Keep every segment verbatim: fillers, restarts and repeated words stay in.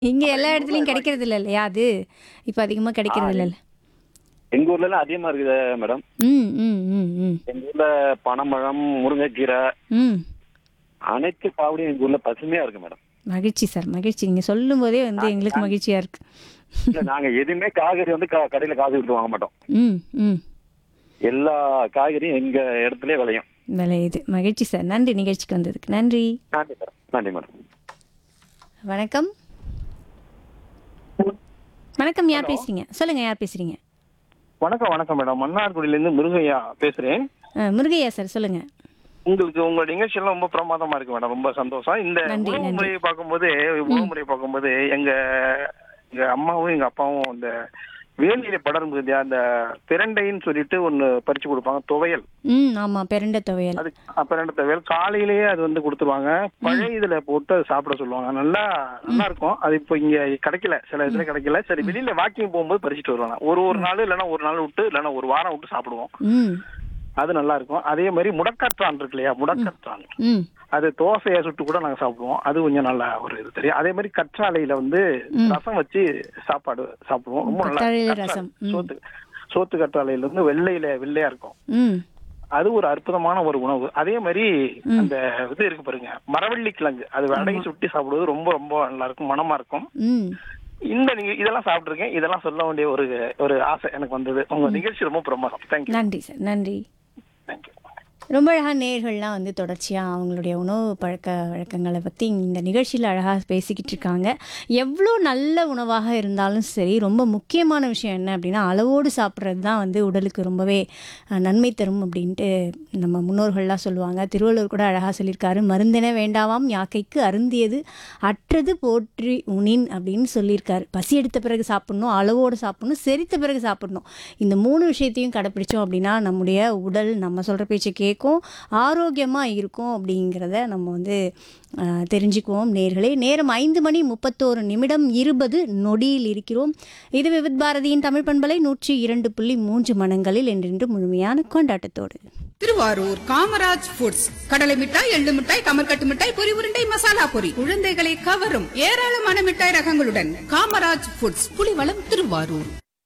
இங்க அப்புறம் எல்லா எங்க ஊர்ல இடத்துலயும் கிடைக்கிறது இல்ல இல்லையா அது? இப்ப அதிகமா ஆ கிடைக்கிறது எங் இல்லல்ல. எங்க ஊர்லலாம் அதிகமா இருக்குது மேடம். ம், ம், ம், ம். எங்க ஊர்ல பனம்பழம், முருங்கைக்கீரை ம். அனைத்து காவடியும் எங்க ஊர்ல பசுமையா இருக்கு மேடம். மகிழ்ச்சி சார், மகிழ்ச்சி. நீங்க சொல்லும்போதே வந்து நாங்க எங்களுக்கு நாங்க மகிழ்ச்சியா இருக்கு. இல்ல நாங்க எதுவுமே காய்கறி வந்து க கடையில காசு குடுத்து வாங்க மாட்டோம். ம், ம். எல்லா காய்கறியும் எங்க இடத்துலயே விளையும். விளையுது. மகிழ்ச்சி சார். நன்றி நிகழ்ச்சிக்கு வந்ததுக்கு. நன்றி. நன்றி மேடம். நன்றி மேடம். வணக்கம். வணக்கம். யார் ஹலோ. பேசுறீங்க? சொல்லுங்க யார் பேசுறீங்க? வணக்கம் வணக்கம் மேடம். மன்னார்குடியிலேருந்து முருகையா பேசுறேன். அ, முருகையா சார் சொல்லுங்க. உங்களுக்கு உங்க நிகழ்ச்சியெல்லாம் ரொம்ப பிரமாதமா இருக்கு மேடம். ரொம்ப சந்தோஷம். இந்த நன்றி, உணவு நன்றி. முறையை பார்க்கும்போது உணவு முறையை பார்க்கும்போது எங்க எங்க அம்மாவும் எங்க அப்பாவும் இந்த வேலியில படரும் இல்லையா, அந்த பிரண்டைன்னு சொல்லிட்டு ஒண்ணு பறிச்சு கொடுப்பாங்க, துவையல். ம், ஆமா. பெரண்ட துவையல். அது அ, பிரண்டை துவையல் காலையிலேயே அது வந்து கொடுத்துருவாங்க. பழைய இதுல போட்டு அதை சாப்பிட சொல்லுவாங்க. நல்லா நல்லா இருக்கும். அது இப்போ இங்க கிடைக்கல, சில இதுல கிடைக்கல. சரி, வெளியில வாக்கிங் போகும்போது பறிச்சுட்டு வருவாங்க. ஒரு ஒரு நாள் இல்லைன்னா ஒரு நாள் விட்டு இல்லைன்னா ஒரு வாரம் விட்டு சாப்பிடுவோம். ம், அது நல்லா இருக்கும். அதே மாதிரி முடக்கத்தான் இருக்கு இல்லையா, முடக்கத்தான் ம், அது தோசையை சுட்டு கூட நாங்க சாப்பிடுவோம். அது கொஞ்சம் நல்லா ஒரு இது தெரியும். அதே மாதிரி கற்றாழையில வந்து ம். ரசம் வச்சு சாப்பாடு சாப்பிடுவோம். ரொம்ப நல்லா கத்தாழையில இருக்கும். ரசம். கற்றாழை, ம். சோத்து சோத்து கற்றாழையில இருந்து வெள்ளையில வெள்ளையா இருக்கும். ம், அது ஒரு அற்புதமான ஒரு உணவு. அதே மாதிரி ம். அந்த இது இருக்கு பாருங்க, மரவள்ளி கிழங்கு, அது வடை ஆமா. சுட்டி சாப்பிடுவது ரொம்ப ரொம்ப நல்லா இருக்கும், மணமா இருக்கும். ம். இந்த நீங்க இதெல்லாம் சாப்பிட்டுருக்கேன். இதெல்லாம் சொல்ல வேண்டிய ஒரு ஒரு ஆசை எனக்கு வந்தது. உங்க நிகழ்ச்சி ரொம்ப பிரமாதம். தேங்க்யூ. நன்றி சார். நன்றி. தேங்க்யூ. ரொம்ப அழகாக நேயர்கள்லாம் வந்து தொடர்ச்சியாக அவங்களுடைய உணவு பழக்க வழக்கங்களை பற்றி இந்த நிகழ்ச்சியில் அழகாக பேசிக்கிட்டு இருக்காங்க. எவ்வளோ நல்ல உணவாக இருந்தாலும் சரி, ரொம்ப முக்கியமான விஷயம் என்ன அப்படின்னா அளவோடு சாப்பிட்றது தான் வந்து உடலுக்கு ரொம்பவே அஹ், நன்மை தரும் அப்படின்ட்டு நம்ம முன்னோர்கள்லாம் சொல்லுவாங்க. திருவள்ளுவர் கூட அழகாக சொல்லியிருக்காரு, மருந்தென வேண்டாவாம் யாக்கைக்கு அருந்தியது அற்றது போற்றி உணின் அப்படின்னு சொல்லியிருக்காரு. பசி எடுத்த பிறகு சாப்பிடணும், அளவோடு சாப்பிடணும், செரித்த பிறகு சாப்பிடணும். இந்த மூணு விஷயத்தையும் கடைப்பிடிச்சோம் அப்படின்னா நம்முடைய உடல் நம்ம சொல்கிற பேச்சை கேட்கும், ஆரோக்கியமாக இருக்கும் அப்படிங்கிறத நம்ம வந்து அஹ், தெரிஞ்சுக்குவோம். நேர்களே, நேரம் ஐந்து மணி முப்பத்தோரு நிமிடம் இருபது நொடியில் இருக்கிறோம். இது விவித் பாரதியின் தமிழ் பண்பலை நூற்றி இரண்டு புள்ளி மூன்று மனங்களில் என்றென்று முழுமையான கொண்டாட்டத்தோடு. திருவாரூர் காமராஜ் ஃபுட்ஸ் கடலை மிட்டாய், எள்ளு மிட்டாய், கமர்கட்டு மிட்டாய், பொரி உருண்டை, மசாலா பொரி, குழந்தைகளை கவரும் ஏராளமான மிட்டாய் ரகங்களுடன் காமராஜ் ஃபுட்ஸ், புலிவளம், திருவாரூர்.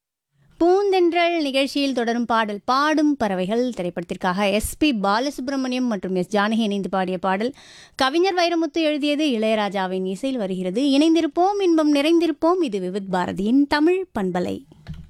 பூந்தென்றல் நிகழ்ச்சியில் தொடரும் பாடல் பாடும் பறவைகள் திரைப்படத்திற்காக எஸ்பி பாலசுப்ரமணியம் மற்றும் எஸ் ஜானகி இணைந்து பாடிய பாடல். கவிஞர் வைரமுத்து எழுதியது, இளையராஜாவின் இசையில் வருகிறது. இணைந்திருப்போம், இன்பம் நிறைந்திருப்போம். இது விவித் பாரதியின் தமிழ் பண்பலை.